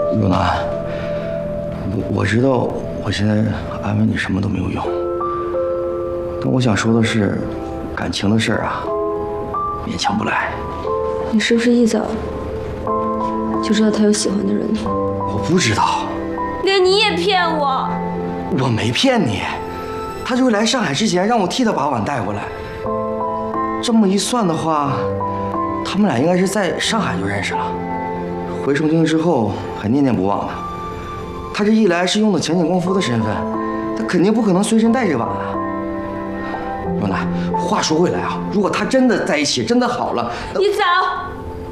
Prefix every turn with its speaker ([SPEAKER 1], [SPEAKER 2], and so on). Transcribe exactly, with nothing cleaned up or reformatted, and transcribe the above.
[SPEAKER 1] 若楠，我我知道我现在安慰你什么都没有用，但我想说的是，感情的事儿啊，勉强不来。
[SPEAKER 2] 你是不是一早就知道他有喜欢的人呢？
[SPEAKER 1] 我不知道。
[SPEAKER 2] 连你也骗我！
[SPEAKER 1] 我没骗你，他就是来上海之前让我替他把碗带过来。这么一算的话，他们俩应该是在上海就认识了，回重庆之后还念念不忘呢。他这一来是用的前景光夫的身份，他肯定不可能随身带这碗啊。若楠，话说回来啊，如果他真的在一起，真的好了，
[SPEAKER 2] 你走。